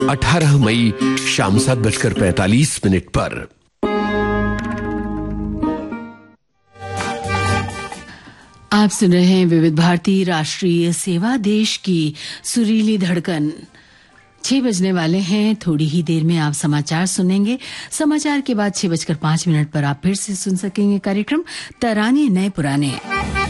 18 मई शाम 7:45 पर। आप सुन रहे हैं विविध भारती राष्ट्रीय सेवा, देश की सुरीली धड़कन। 6 बजने वाले हैं। थोड़ी ही देर में आप समाचार सुनेंगे। समाचार के बाद 6:05 पर आप फिर से सुन सकेंगे कार्यक्रम तराने नए पुराने।